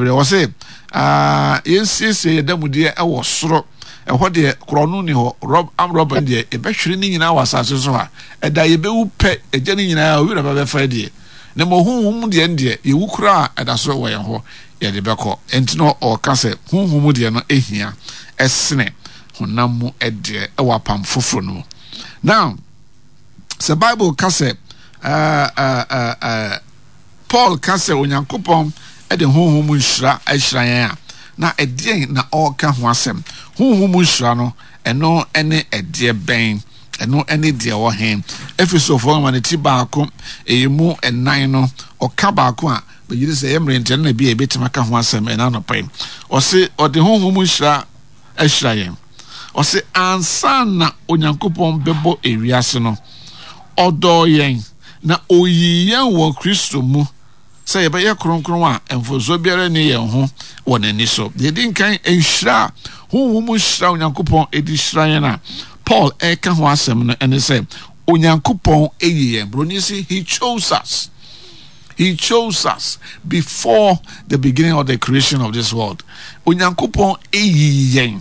bebre wo se yensiesie yedamudie e wo soro ho de krono ni ho rob de e behwere ni nyina wasase so ha eda ye bewu pe eje ni nyina o wi na be fa de ne mo hunhum de ende ye wukura eda so wo ye ho ye de beko entino o ka se hunhum de no ehia esene honam mu ede e wapam foforo no. Now the Bible ka se Paul ka se onyankopon e de honhum nhira ahira yan na edien na oka ho asem honhum nhira no eno ene edie ben eno ene de wo hen Efeso fo ma ne ti baako eyemu enan no oka baako a be yiri se yemre nten na bi e betima ka ho asem ena no pen o se ode honhum nhira ahira yan o se ansa na onyankopon bebo ewiase no odo yen na oyiyen wo Kristo mu say be ye kronkron a emfozo biara ni ye ho wonani so de din kan enhira honhum hira onyankopon edi hira yen na Paul ka ho asem no ene say onyankopon eyiyen broni si he chose us before the beginning of the creation of this world. Onyankopon eyiyen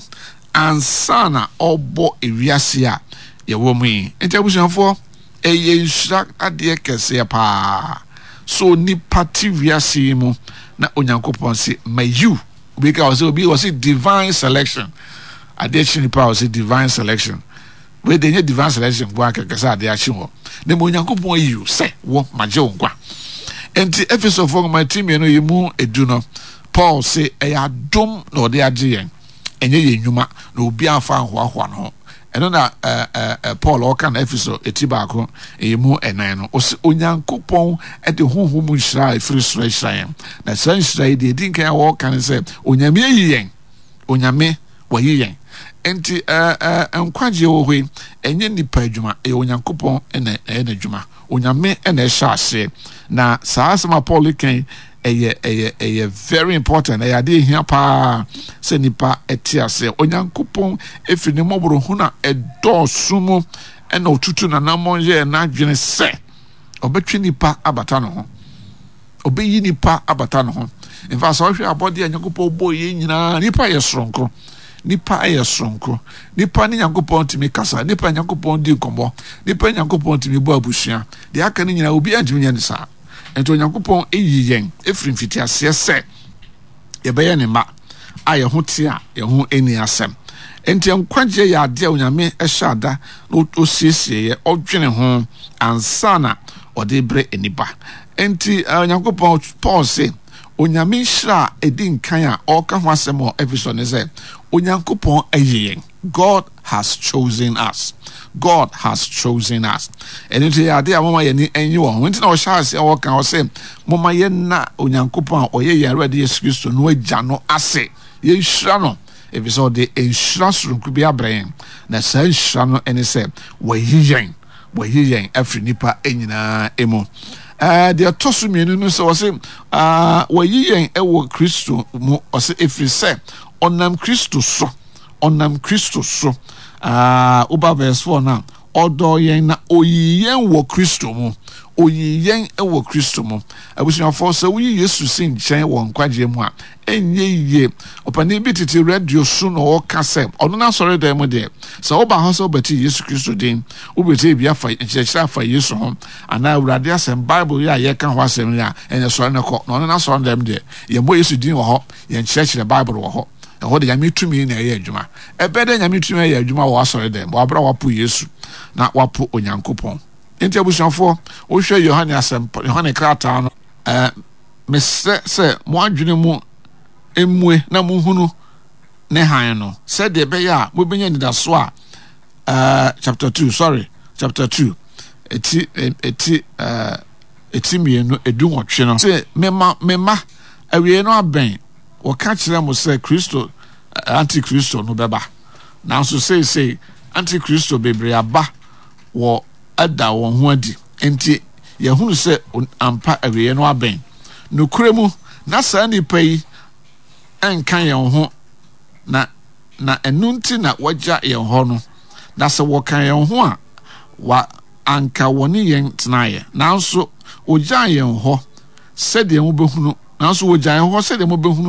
ansana obo ewiase a ye wo mu yi entabusanfo enhira ade kese pa so ni party wiase mu na onyankopon se mayu because it was divine selection addition power was divine selection we dey divine selection kwa kekesa ade achi ho na onyankopon you say wo maje nkwa enti Efeso fo ma timi no yimu edu no Paul say eya dom na ode age yen enye ye nnwuma na obi afa ahoahoa no eno na Paul o kan Efeso etibaako eyemu enan no onyankopon e de honhom nhira efiri soro hira na san hira de din kan wo kan se onyame yiyen onyame wayiyen enti enkwaje wo hwe enye nipa adwuma e onyankopon ena adwuma onyame ena hyaase na saasema Paul kan eye very important eye ade hia pa se nipa etiase onyankopon efiri ne moboro huna edosumu ena otutu na namonje na adwene se obetwi nipa abata no ho obeyi nipa abata no ho in fact so hwe abode onyankopon boye nyina nipa yesronko nipa yesronko nipa ni nyankopon timi kasa nipa nyankopon di kombo nipa nyankopon timi bo abusua de aka ni nyina obi antimi nya nisa ento onyankopon eyiyen efrim fitiase se yebeye ne ma aye ho te a ye ho eni asem enti enkwagye ya ade onyame ehada no osiesie ye odwene ho ansana ode bre eniba enti onyankopon Paul se onyame hira edin kan a oka ho asem o Efeso ne se onyankopon eyiyen God has chosen us. God has chosen us. And if you are there, mama, you want to know, Charles, or can I say, Mama, ye na onyankopon, or ye already excuse to no jano ase. Ye shrano. If it's all the insurance room could be a brain. Na say shrano, and he said, where he yang, every nipa enina emo. The tosumi no so was him, where ye yang ewo Christo, or say, if you say, onam Christo so. Onam Christo so oba verse 4 now odo yen na oyiyen wo Christo mu oyiyen wo Christo mu abusia for so we Yesu sin chen wo nkwaje mu a enye ye opani bititi radio so no o kase ono na sori dem de so oba ho so beti Yesu Christo din obeti bia fa nchechira fa Yesu ho ana urade asem Bible ya ye kan ho asem ya enye sori ne ko no na sori dem de ye mo Yesu din wo ho ye nchechira Bible wo ho ho de nyame tumi na ye adwuma ebede nyame tumi ye adwuma wo asore dem wo abra wapo Yesu na wapo onyankopon enti abusanfo wo hwe Yohane asem Yohane krata no se mo adwene mu emue na mo hunu ne han no se de be ya mo benya nidaso a chapter 2 eti mienu edu nwotwe no se mema awie no aben waka kire mo se Kristo antikristo no beba na so say antikristo bebre aba wo ada won ho adi enti ye hunu se ampa awie no aben no kuremu na sa nipa yi enkan ye ho na enunti na waja ye ho no na se wokan ye ho a wa anka woni yen tenaye na so oja ye ho se de mo behunu na so oja ye ho se de mo behunu